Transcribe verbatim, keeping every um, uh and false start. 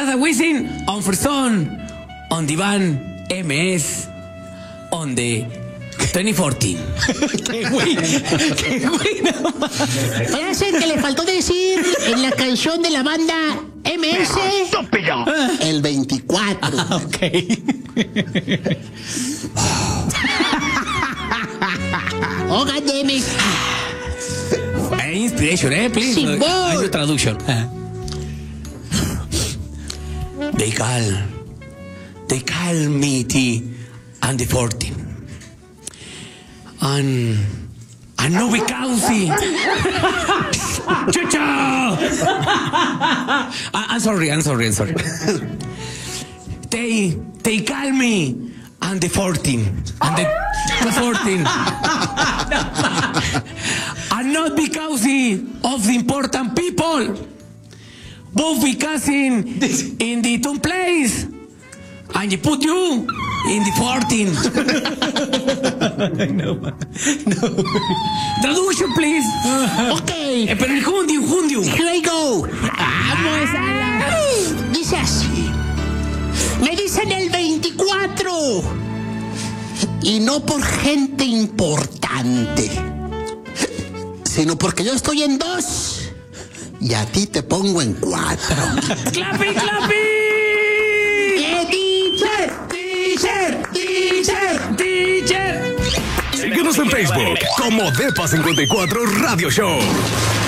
Cada Wisin on Fresón, on Divan M S, on the twenty fourteen. ¡Qué güey! ¡Qué güey! Parece que le faltó decir en la canción de la banda M S el veinticuatro. Ah, ok. Oh, goddammit. Eh, inspiration, eh, please. Sí, boy. I do traduction. They call, they call me T and the fourteen. And, and no because Chucho! I'm sorry, I'm sorry, I'm sorry. They, they call me and the fourteen. And the, the fourteen. And not because of the important people, but because in, in the two place, and you put you in the fourteen. No, no. Traduction, please. Ok. Eh, pero el jundio, jundio. Here I go. Vamos a la... Dice así. Me dicen el veinticuatro. Y no por gente importante, sino porque yo estoy en dos y a ti te pongo en cuatro. ¡Clapi, clapi! ¡Eh, teacher! ¡Teacher! ¡Teacher! ¡Teacher! Síguenos en Facebook como Depa cincuenta y cuatro Radio Show.